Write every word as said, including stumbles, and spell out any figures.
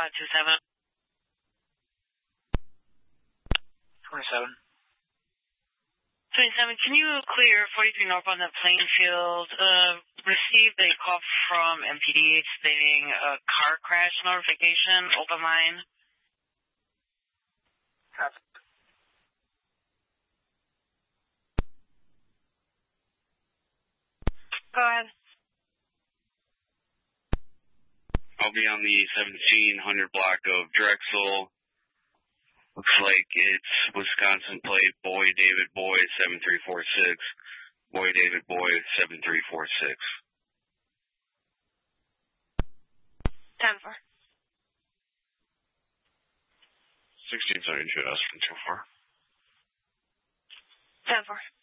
five two seven. twenty-seven. twenty-seven, can you clear forty-three northbound at Plainfield? Uh, received a call from M P D stating a car crash notification, open line. Go ahead. I'll be on the seventeen hundred block of Drexel. Looks like it's Wisconsin plate, Boy David Boy, seven three four six. Boy David Boy, seven three four six. ten four. sixteen seventy-two, Austin two four. ten four.